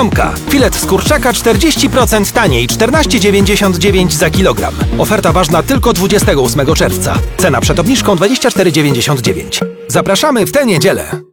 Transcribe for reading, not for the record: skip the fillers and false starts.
Tomka. Filet z kurczaka 40% taniej, 14,99 za kilogram. Oferta ważna tylko 28 czerwca. Cena przed obniżką 24,99. Zapraszamy w tę niedzielę.